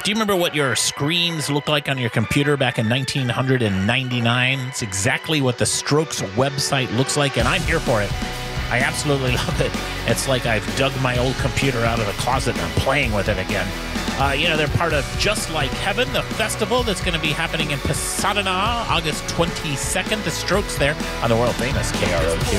Do you remember what your screens looked like on your computer back in 1999? It's exactly what the Strokes website looks like, and I'm here for it. I absolutely love it. It's like I've dug my old computer out of the closet and I'm playing with it again. They're part of Just Like Heaven, the festival that's going to be happening in Pasadena, August 22nd. The Strokes there on the world famous KROQ.